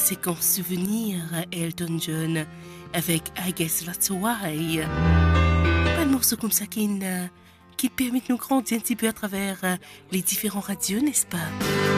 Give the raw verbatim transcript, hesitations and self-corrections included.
séquence souvenir Elton John avec I Guess That's Why. Pas de morceau comme ça qui, qui permet de nous grandir un petit peu à travers les différents radios, n'est-ce pas?